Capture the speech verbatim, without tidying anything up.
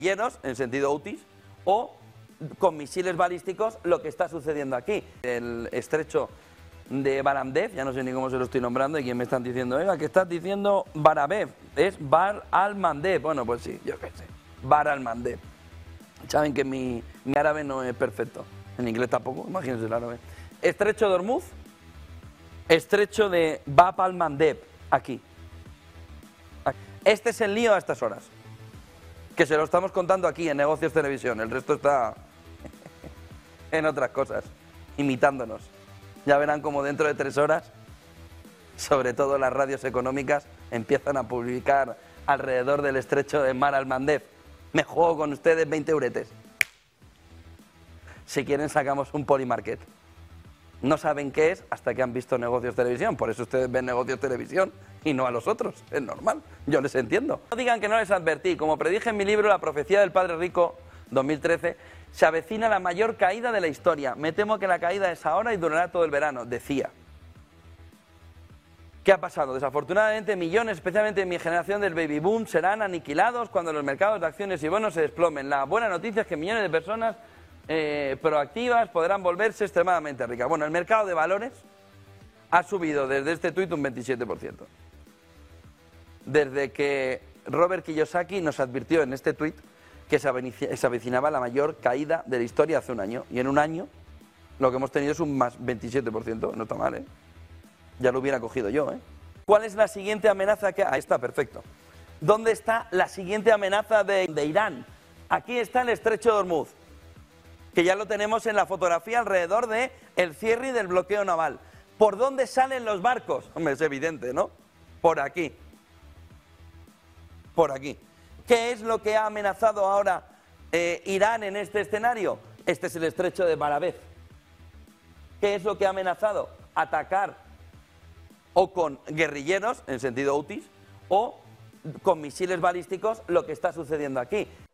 llenos, en sentido UTIs, o con misiles balísticos, lo que está sucediendo aquí. El estrecho de Baramdev, ya no sé ni cómo se lo estoy nombrando, y quién me están diciendo, oiga, que estás diciendo Barabev, es Bar al-Mandeb. Bueno, pues sí, yo qué sé, Bar al-Mandeb. Saben que mi, mi árabe no es perfecto, en inglés tampoco, imagínense el árabe. Estrecho de Hormuz, estrecho de Bab al-Mandeb, aquí. Este es el lío a estas horas, que se lo estamos contando aquí en Negocios Televisión, el resto está en otras cosas, imitándonos. Ya verán como dentro de tres horas, sobre todo las radios económicas, empiezan a publicar alrededor del estrecho de Mar al-Mandeb. Me juego con ustedes veinte euretes. Si quieren sacamos un Polymarket. No saben qué es hasta que han visto Negocios Televisión, por eso ustedes ven Negocios Televisión y no a los otros, es normal, yo les entiendo. No digan que no les advertí, como predije en mi libro La profecía del padre rico, dos mil trece, se avecina la mayor caída de la historia. Me temo que la caída es ahora y durará todo el verano, decía. ¿Qué ha pasado? Desafortunadamente, millones, especialmente en mi generación del baby boom, serán aniquilados cuando los mercados de acciones y bonos se desplomen. La buena noticia es que millones de personas eh, proactivas podrán volverse extremadamente ricas. Bueno, el mercado de valores ha subido desde este tuit un veintisiete por ciento. Desde que Robert Kiyosaki nos advirtió en este tuit que se avecinaba la mayor caída de la historia hace un año. Y en un año lo que hemos tenido es un más veintisiete por ciento. No está mal, ¿eh? Ya lo hubiera cogido yo, ¿eh? ¿Cuál es la siguiente amenaza que...? Ahí está, perfecto. ¿Dónde está la siguiente amenaza de, de Irán? Aquí está el estrecho de Hormuz, que ya lo tenemos en la fotografía alrededor de el cierre y del bloqueo naval. ¿Por dónde salen los barcos? Hombre, es evidente, ¿no? Por aquí. Por aquí. ¿Qué es lo que ha amenazado ahora eh, Irán en este escenario? Este es el estrecho de Barabev. ¿Qué es lo que ha amenazado? Atacar o con guerrilleros, en sentido UTIs, o con misiles balísticos, lo que está sucediendo aquí.